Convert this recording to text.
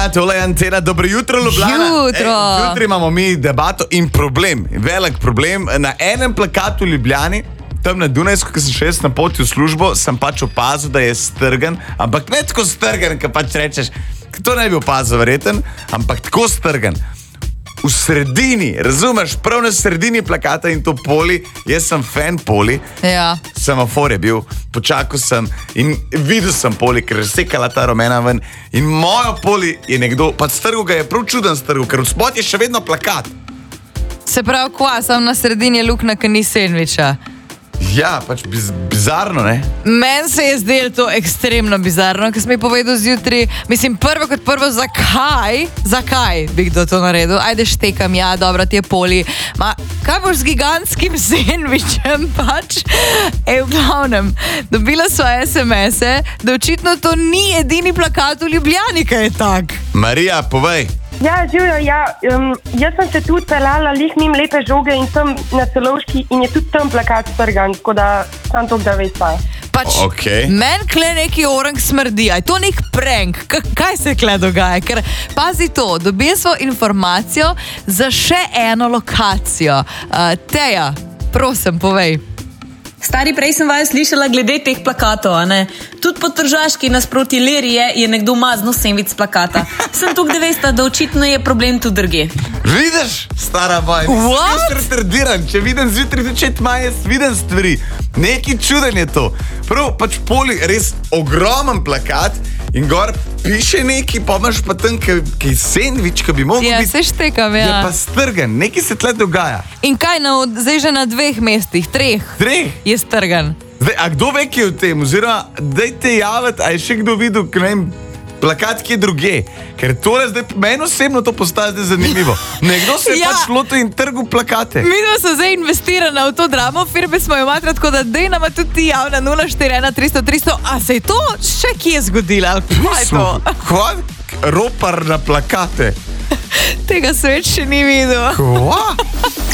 Ja, tole je Antena. Dobro jutro, Ljubljana. Jutri imamo mi debato in problem, velik problem. Na enem plakatu v Ljubljani, tam na Dunajsku, ko sem še jaz na poti v službo, sem pač opazil, da je strgan, ampak ne tako strgan, ko pač rečeš, to ne bi opazil verjeten, ampak tako strgan. V sredini, razumeš, prav na sredini plakata in to Poli, jaz sem fan Poli, semafor je bil, počakal sem in videl sem Poli, ker je sekala ta rumena ven in mojo Poli je nekdo, pa strgal ga je prav čuden strgal, ker v spod je še vedno plakat. Se pravi, kva, sam na sredini je luknja, ker ni sendviča. Ja, pač bizarno, ne? Meni se je zdelo to ekstremno bizarno, ker sem mi povedal zjutraj, mislim, prvo kot prvo, zakaj bi kdo to naredil? Ajde štekam, ja, dobro, ti je Poli. Ma, kaj boš z gigantskim sendvičem, pač? V glavnem, dobila sva SMS-e, da očitno to ni edini plakat v Ljubljani, kaj je tak. Marija, povej. Ja, živjo, jaz sem se tudi pelala lih mim Lepe žoge in tam na Celovški in je tudi tam plakat strgan, tako da sam to, da veš pa. Pač, meni kle neki orang smrdi, je to nek prank, kaj se kle dogaja, ker pazi to, dobili smo informacijo za še eno lokacijo. Teja, prosim, povej. Stari, prej sem vaju slišala glede teh plakatov, a ne? Tudi po Tržaški nasproti Lerije je nekdo maznil sendvič s plakata. Sem tukaj, da veste, da očitno je problem tu drugje. Vidiš, stara boj, nisem retardiran, če vidim zjutraj začet maja, vidim stvari. Neki čuden je to. Prav, pač Poli, res ogromen plakat in gor piše neki, pa imaš pa tam kaj sendvič, ki bi mogel biti. Ja, se štekam, ja. Je pa strgan, nekaj se tle dogaja. In kaj, zdaj že na 2 mestih, 3? 3? Je strgan. Zdaj, a kdo ve, ki je v tem? Oziroma, dajte javiti, a je še kdo videl, ne vem, plakat, ki je druge. Ker tole zdaj, meni osebno to postaje zdaj zanimivo. Nekdo se je pač lotil in trgu plakate. Mi smo zdaj investirali v to dramo, firme smo jo matrat, tako da dej nama tudi ti javna 041 300 300. A se je to še kje zgodilo? Kaj je to? Kaj? Ropar na plakate. Tega svet še ni videl. Kva?